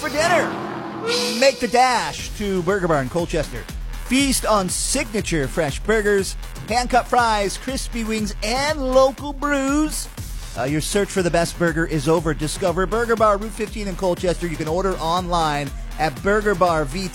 for dinner? Make the dash to Burger Bar in Colchester. Feast on signature fresh burgers, hand-cut fries, crispy wings, and local brews. Your search for the best burger is over. Discover Burger Bar, Route 15 in Colchester. You can order online at BurgerBarVT.